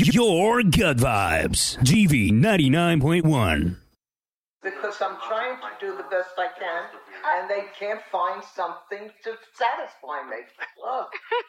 your gut vibes. GV 99.1. Because I'm trying to do the best I can, and they can't find something to satisfy me. Look.